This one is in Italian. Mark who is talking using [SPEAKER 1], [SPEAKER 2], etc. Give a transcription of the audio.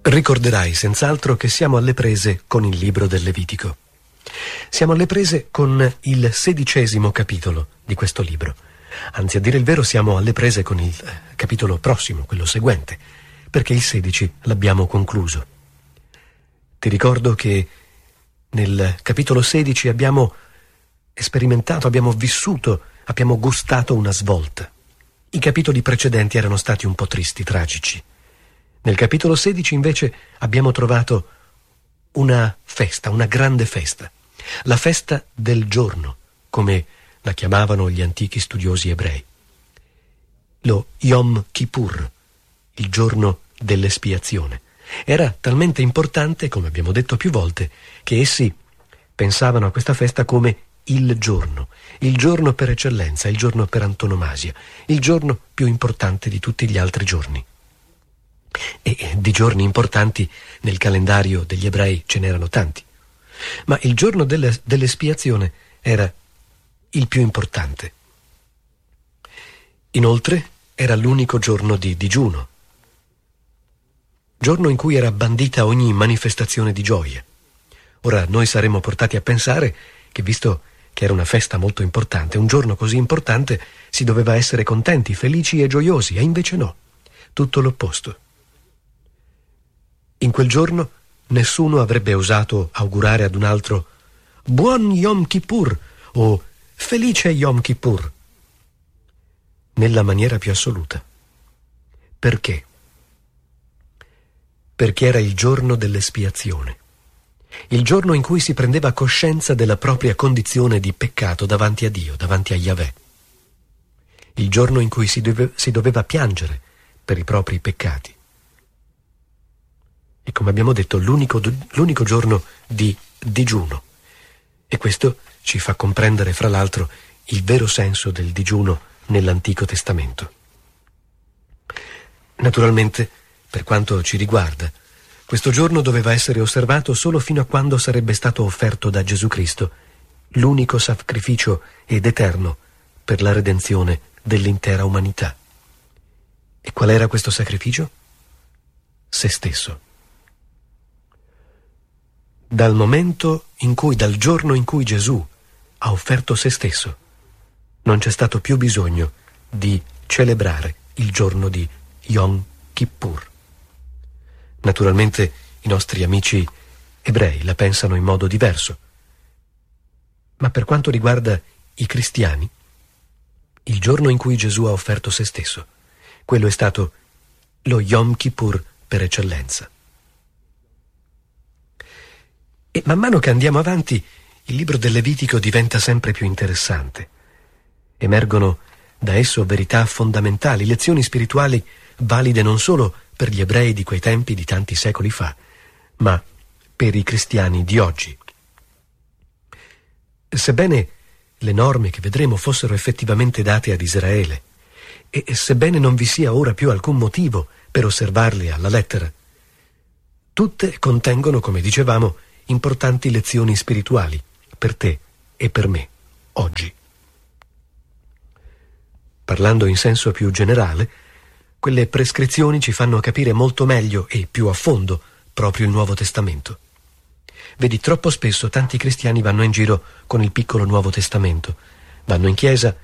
[SPEAKER 1] Ricorderai senz'altro che siamo alle prese con il libro del Levitico. Siamo alle prese con il 16° capitolo di questo libro. Anzi, a dire il vero, siamo alle prese con il capitolo prossimo, quello seguente, perché il 16 l'abbiamo concluso. Ti ricordo che nel capitolo 16 abbiamo sperimentato, abbiamo vissuto, abbiamo gustato una svolta. I capitoli precedenti erano stati un po' tristi, tragici. Nel capitolo 16 invece abbiamo trovato una festa, una grande festa, la festa del giorno, come la chiamavano gli antichi studiosi ebrei. Lo Yom Kippur, il giorno dell'espiazione. Era talmente importante, come abbiamo detto più volte, che essi pensavano a questa festa come il giorno per eccellenza, il giorno per antonomasia, il giorno più importante di tutti gli altri giorni. E di giorni importanti nel calendario degli ebrei ce n'erano tanti. Ma il giorno dell'espiazione era il più importante. Inoltre era l'unico giorno di digiuno, giorno in cui era bandita ogni manifestazione di gioia. Ora noi saremmo portati a pensare che, visto che era una festa molto importante, un giorno così importante, si doveva essere contenti, felici e gioiosi, e invece no, tutto l'opposto. In quel giorno nessuno avrebbe osato augurare ad un altro «Buon Yom Kippur» o «Felice Yom Kippur», nella maniera più assoluta. Perché? Perché era il giorno dell'espiazione, il giorno in cui si prendeva coscienza della propria condizione di peccato davanti a Dio, davanti a Yahweh, il giorno in cui si doveva piangere per i propri peccati. E come abbiamo detto, l'unico giorno di digiuno. E questo ci fa comprendere, fra l'altro, il vero senso del digiuno nell'Antico Testamento. Naturalmente, per quanto ci riguarda, questo giorno doveva essere osservato solo fino a quando sarebbe stato offerto da Gesù Cristo l'unico sacrificio ed eterno per la redenzione dell'intera umanità. E qual era questo sacrificio? Se stesso. Dal giorno in cui Gesù ha offerto se stesso, non c'è stato più bisogno di celebrare il giorno di Yom Kippur. Naturalmente i nostri amici ebrei la pensano in modo diverso, ma per quanto riguarda i cristiani, il giorno in cui Gesù ha offerto se stesso, quello è stato lo Yom Kippur per eccellenza. E man mano che andiamo avanti, il libro del Levitico diventa sempre più interessante. Emergono da esso verità fondamentali, lezioni spirituali valide non solo per gli ebrei di quei tempi di tanti secoli fa, ma per i cristiani di oggi. Sebbene le norme che vedremo fossero effettivamente date ad Israele, e sebbene non vi sia ora più alcun motivo per osservarle alla lettera, tutte contengono, come dicevamo, importanti lezioni spirituali per te e per me oggi. Parlando in senso più generale, quelle prescrizioni ci fanno capire molto meglio e più a fondo proprio il Nuovo Testamento. Vedi, troppo spesso tanti cristiani vanno in giro con il piccolo Nuovo Testamento, vanno in chiesa